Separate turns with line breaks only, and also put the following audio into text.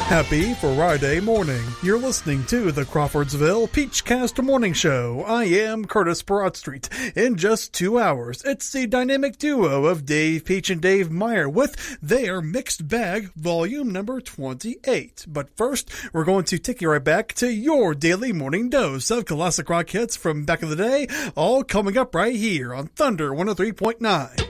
Happy Friday morning. You're listening to the Crawfordsville Peachcast Morning Show. I am Curtis Broadstreet. In just 2 hours, it's the dynamic duo of Dave Peach and Dave Meyer with their Mixed Bag Volume number 28. But first, we're going to take you right back to your daily morning dose of classic rock hits from back in the day, all coming up right here on Thunder 103.9.